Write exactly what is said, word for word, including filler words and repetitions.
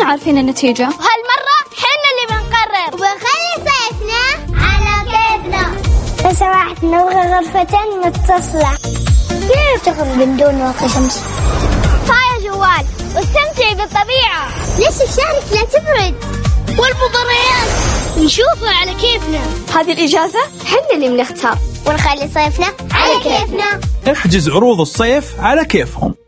عارفين النتيجة، وهالمرة حنا اللي بنقرر وبنخلي صيفنا على كيفنا. لو سمحت نبغى غرفة متصلة. كيف تخرج من دون واقي شمس؟ طايا جوال واستمتعي بالطبيعة. ليش الشارع لا تبرد؟ والمباريات نشوفها على كيفنا. هذه الإجازة حنا اللي بنختار ونخلي صيفنا على كيفنا. احجز عروض الصيف على كيفهم.